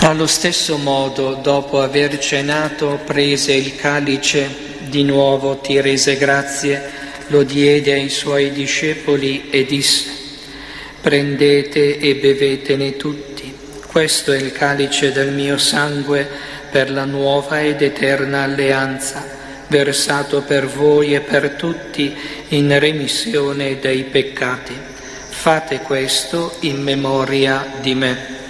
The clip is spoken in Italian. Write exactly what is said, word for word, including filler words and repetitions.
Allo stesso modo, dopo aver cenato, prese il calice, di nuovo ti rese grazie, lo diede ai suoi discepoli e disse: prendete e bevetene tutti, questo è il calice del mio sangue per la nuova ed eterna alleanza, versato per voi e per tutti in remissione dei peccati. Fate questo in memoria di me.